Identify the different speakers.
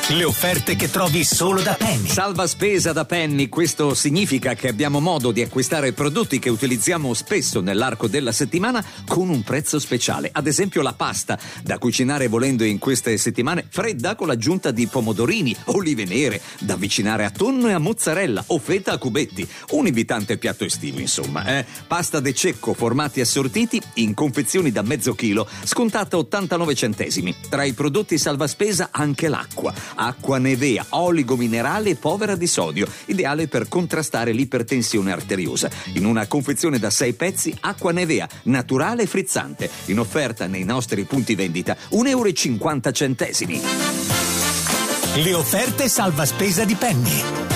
Speaker 1: Le offerte che trovi solo da Penny.
Speaker 2: Salva spesa da Penny, questo significa che abbiamo modo di acquistare prodotti che utilizziamo spesso nell'arco della settimana con un prezzo speciale. Ad esempio la pasta, da cucinare volendo in queste settimane, fredda con l'aggiunta di pomodorini, olive nere, da avvicinare a tonno e a mozzarella o feta a cubetti. Un invitante piatto estivo, insomma. Pasta de cecco, formati assortiti in confezioni da mezzo chilo, scontata 89 centesimi. Tra i prodotti salva spesa anche l'acqua. Acqua Nevea, oligo minerale povera di sodio, ideale per contrastare l'ipertensione arteriosa. In una confezione da 6 pezzi, acqua Nevea, naturale e frizzante. In offerta nei nostri punti vendita, €1,50.
Speaker 1: Le offerte salva spesa di Penny.